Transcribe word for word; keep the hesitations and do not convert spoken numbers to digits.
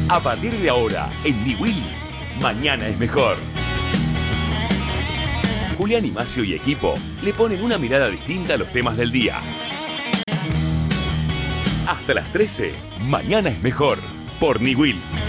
A partir de ahora, en Niwil, mañana es mejor. Julián Imacio y equipo le ponen una mirada distinta a los temas del día. Hasta las trece, mañana es mejor, por Niwil.